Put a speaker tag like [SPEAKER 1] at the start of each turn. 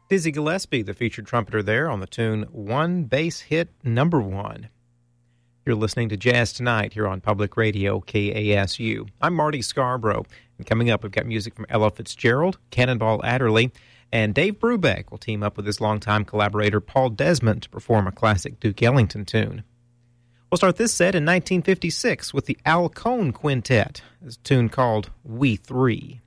[SPEAKER 1] Dizzy Gillespie, the featured trumpeter there on the tune One Bass Hit Number One. You're listening to Jazz Tonight here on Public Radio KASU. I'm Marty Scarborough, and coming up we've got music from Ella Fitzgerald, Cannonball Adderley, and Dave Brubeck will team up with his longtime collaborator Paul Desmond to perform a classic Duke Ellington tune. We'll start this set in 1956 with the Al Cohn Quintet, a tune called We Three.